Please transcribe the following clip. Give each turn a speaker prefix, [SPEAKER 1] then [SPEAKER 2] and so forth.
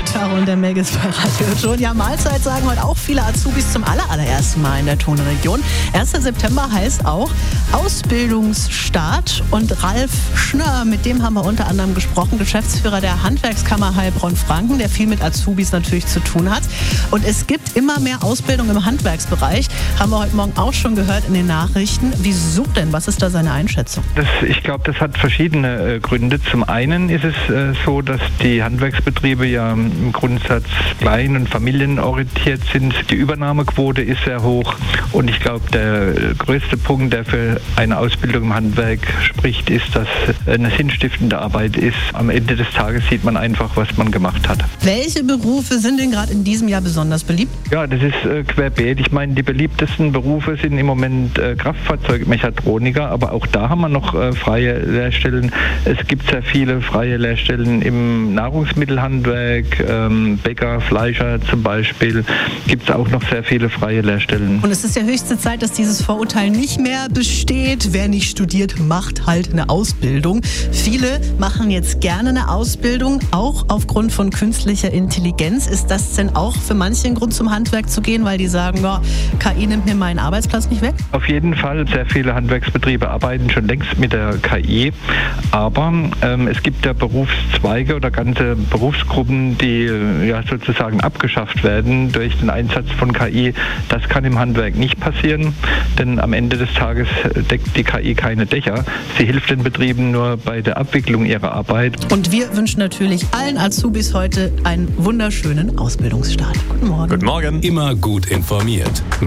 [SPEAKER 1] Caro und der Megis bei Radio schon. Ja, Mahlzeit sagen heute auch viele Azubis zum allerersten Mal in der Tonregion. 1. September heißt auch Ausbildungsstart. Und Ralf Schnörr, mit dem haben wir unter anderem gesprochen, Geschäftsführer der Handwerkskammer Heilbronn-Franken, der viel mit Azubis natürlich zu tun hat. Und es gibt immer mehr Ausbildung im Handwerksbereich. Haben wir heute Morgen auch schon gehört in den Nachrichten. Wieso denn? Was ist da seine Einschätzung?
[SPEAKER 2] Ich glaube, das hat verschiedene Gründe. Zum einen ist es so, dass die Handwerksbetriebe ja im Grundsatz klein- und familienorientiert sind. Die Übernahmequote ist sehr hoch. Und ich glaube, der größte Punkt, der für eine Ausbildung im Handwerk spricht, ist, dass eine sinnstiftende Arbeit ist. Am Ende des Tages sieht man einfach, was man gemacht hat.
[SPEAKER 1] Welche Berufe sind denn gerade in diesem Jahr besonders beliebt?
[SPEAKER 2] Ja, das ist querbeet. Ich meine, die beliebtesten Berufe sind im Moment Kraftfahrzeugmechatroniker, aber auch da haben wir noch freie Lehrstellen. Es gibt sehr viele freie Lehrstellen im Nahrungsmittelhandwerk, Bäcker, Fleischer zum Beispiel. Gibt es auch noch sehr viele freie Lehrstellen.
[SPEAKER 1] Und es ist ja höchste Zeit, dass dieses Vorurteil nicht mehr besteht. Wer nicht studiert, macht halt eine Ausbildung. Viele machen jetzt gerne eine Ausbildung, auch aufgrund von künstlicher Intelligenz. Ist das denn auch für manche ein Grund, zum Handwerk zu gehen, weil die sagen, ja, KI nimmt mir meinen Arbeitsplatz nicht weg?
[SPEAKER 2] Auf jeden Fall. Sehr viele Handwerksbetriebe arbeiten schon längst mit der KI. Aber es gibt ja Berufszweige oder ganze Berufsgruppen, die ja sozusagen abgeschafft werden durch den Einsatz von KI. Das kann im Handwerk nicht passieren, denn am Ende des Tages deckt die KI keine Dächer. Sie hilft den Betrieben nur bei der Abwicklung ihrer Arbeit.
[SPEAKER 1] Und wir wünschen natürlich allen Azubis heute einen wunderschönen Ausbildungsstart. Guten Morgen.
[SPEAKER 3] Guten Morgen.
[SPEAKER 4] Immer gut informiert mit